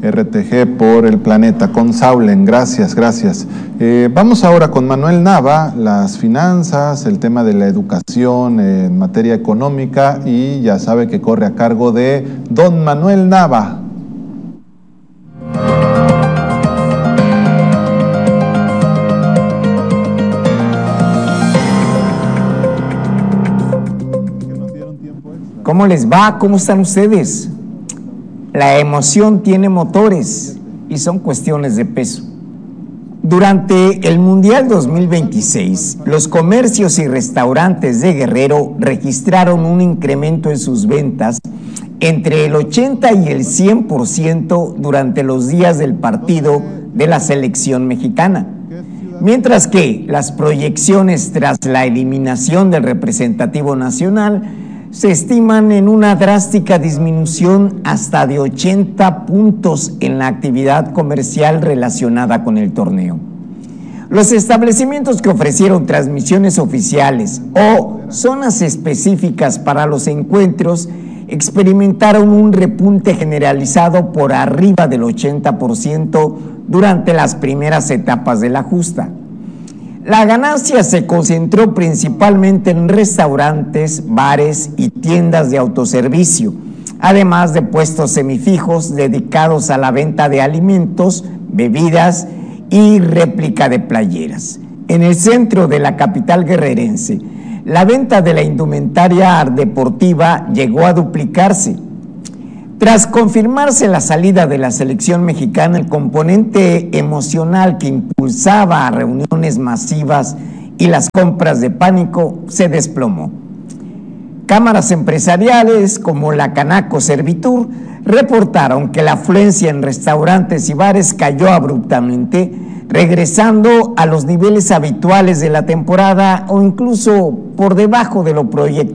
RTG por el planeta, con Saulen, gracias. Vamos ahora con Manuel Nava, las finanzas, el tema de la educación en materia económica, y ya sabe que corre a cargo de don Manuel Nava. ¿Cómo les va? ¿Cómo están ustedes? La emoción tiene motores y son cuestiones de peso. Durante el Mundial 2026, los comercios y restaurantes de Guerrero registraron un incremento en sus ventas entre el 80 y el 100% durante los días del partido de la selección mexicana, mientras que las proyecciones tras la eliminación del representativo nacional se estiman en una drástica disminución hasta de 80 puntos en la actividad comercial relacionada con el torneo. Los establecimientos que ofrecieron transmisiones oficiales o zonas específicas para los encuentros experimentaron un repunte generalizado por arriba del 80% durante las primeras etapas de la justa. La ganancia se concentró principalmente en restaurantes, bares y tiendas de autoservicio, además de puestos semifijos dedicados a la venta de alimentos, bebidas y réplica de playeras. En el centro de la capital guerrerense, la venta de la indumentaria deportiva llegó a duplicarse. Tras confirmarse la salida de la selección mexicana, el componente emocional que impulsaba a reuniones masivas y las compras de pánico se desplomó. Cámaras empresariales como la Canaco Servitur reportaron que la afluencia en restaurantes y bares cayó abruptamente, regresando a los niveles habituales de la temporada o incluso por debajo de lo proyectado